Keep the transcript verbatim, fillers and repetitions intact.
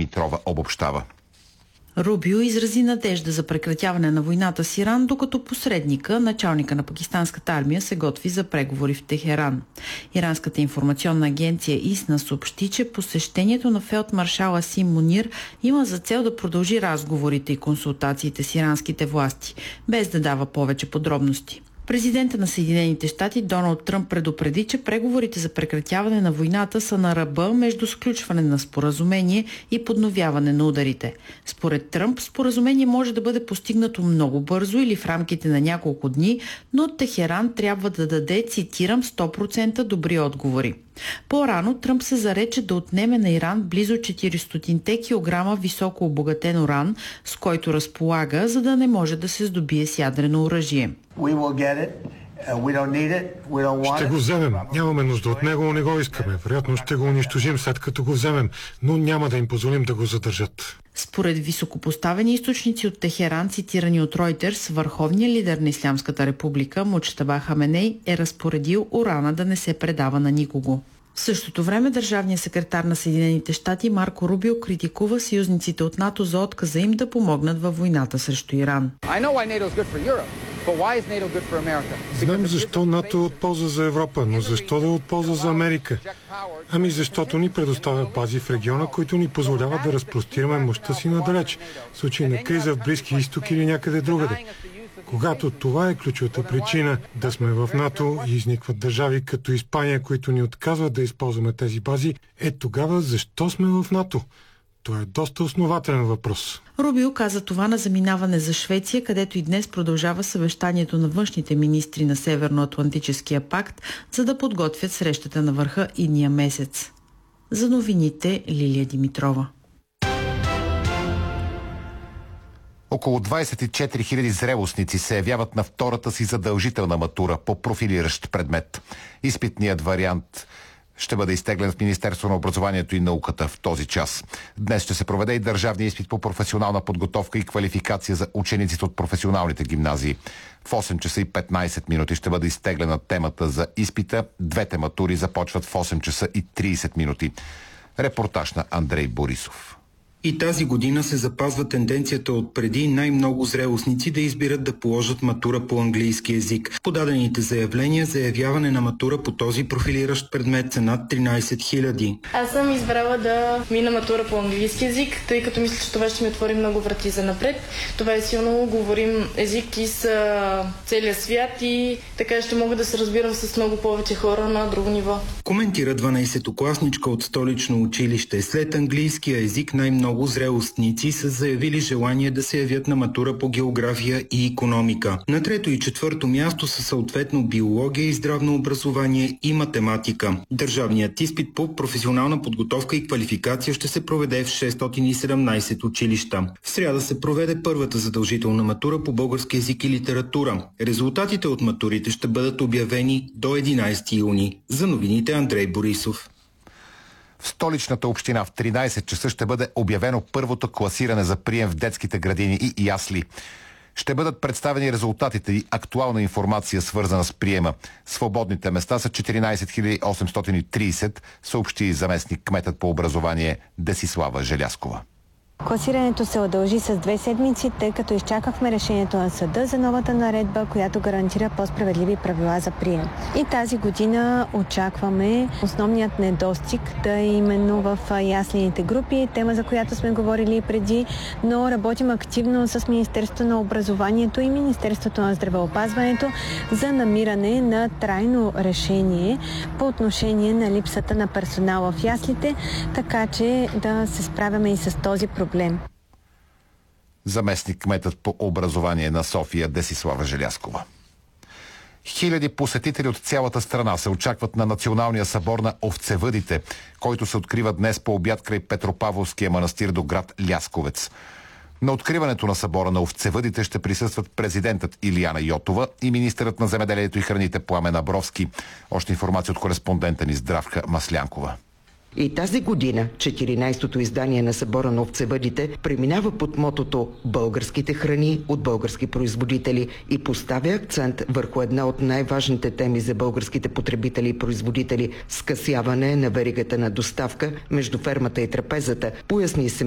Димитрова обобщава. Рубио изрази надежда за прекратяване на войната с Иран, докато посредника, началника на пакистанската армия, се готви за преговори в Техеран. Иранската информационна агенция ИСНА съобщи, че посещението на фелдмаршал Асим Мунир има за цел да продължи разговорите и консултациите с иранските власти, без да дава повече подробности. Президента на Съединените щати Доналд Тръмп предупреди, че преговорите за прекратяване на войната са на ръба между сключване на споразумение и подновяване на ударите. Според Тръмп, споразумение може да бъде постигнато много бързо или в рамките на няколко дни, но Техеран трябва да даде, цитирам, сто процента добри отговори. По-рано Тръмп се зарече да отнеме на Иран близо четиристотин килограма високо обогатен уран, с който разполага, за да не може да се здобие с ядрено оръжие. Ще го вземем. Нямаме нужда от него, но не го искаме. Вероятно ще го унищожим след като го вземем, но няма да им позволим да го задържат. Според високопоставени източници от Техеран, цитирани от Ройтерс, върховният лидер на Ислямската република Муджтаба Хаменей е разпоредил урана да не се предава на никого. В същото време държавният секретар на Съединените щати Марко Рубио критикува съюзниците от НАТО за отказа им да помогнат във войната срещу Иран. Знам защо НАТО е от полза за Европа, но защо да е от полза за Америка? Ами защото ни предоставя бази в региона, които ни позволяват да разпростираме мощта си надалеч, в случай на криза в Близкия изток или някъде другаде. Когато това е ключовата причина да сме в НАТО и изникват държави като Испания, които ни отказват да използваме тези бази, е тогава защо сме в НАТО? Това е доста основателен въпрос. Рубио каза това на заминаване за Швеция, където и днес продължава съвещанието на външните министри на Северноатлантическия пакт, за да подготвят срещата на върха идния месец. За новините Лилия Димитрова. Около двадесет и четири хиляди зрелостници се явяват на втората си задължителна матура по профилиращ предмет. Изпитният вариант ще бъде изтеглен в Министерство на образованието и науката в този час. Днес ще се проведе и държавния изпит по професионална подготовка и квалификация за учениците от професионалните гимназии. В осем часа и петнадесет минути ще бъде изтеглена темата за изпита. Двете матури започват в осем часа и тридесет минути. Репортаж на Андрей Борисов. И тази година се запазва тенденцията от преди най-много зрелостници да избират да положат матура по английски език. Подадените заявления за явяване на матура по този профилиращ предмет са над тринадесет хиляди. Аз съм избрала да мина матура по английски език, тъй като мисля, че това ще ми отвори много врати за напред. Това е силно, говорим език из целия свят и така ще мога да се разбирам с много повече хора на друго ниво. Коментира дванадесетокласничка от столично училище. След английския език най-много Много зрелостници са заявили желание да се явят на матура по география и икономика. На трето и четвърто място са съответно биология и здравно образование и математика. Държавният изпит по професионална подготовка и квалификация ще се проведе в шестстотин и седемнадесет училища. В сряда се проведе първата задължителна матура по български език и литература. Резултатите от матурите ще бъдат обявени до единадесети юни. За новините Андрей Борисов. В Столичната община в тринадесет часа ще бъде обявено първото класиране за прием в детските градини и ясли. Ще бъдат представени резултатите и актуална информация, свързана с приема. Свободните места са четиринадесет хиляди осемстотин и тридесет, съобщи заместник кметът по образование Десислава Желязкова. Класирането се удължи с две седмици, тъй като изчакахме решението на съда за новата наредба, която гарантира по-справедливи правила за прием. И тази година очакваме основният недостиг да е именно в яслените групи, тема за която сме говорили и преди, но работим активно с Министерството на образованието и Министерството на здравеопазването за намиране на трайно решение по отношение на липсата на персонал в яслите, така че да се справяме и с този проблем. Заместник кметът по образование на София Десислава Желязкова. Хиляди посетители от цялата страна се очакват на Националния събор на овцевъдите, който се открива днес по обяд край Петропавловския манастир до град Лясковец. На откриването на събора на овцевъдите ще присъстват президентът Илияна Йотова и министърът на земеделието и храните Пламен Абровски. Още информация от кореспондента ни Здравка Маслянкова. И тази година четиринадесетото издание на събора на овцевъдите преминава под мотото «Българските храни от български производители» и поставя акцент върху една от най-важните теми за българските потребители и производители – скъсяване на веригата на доставка между фермата и трапезата, поясни се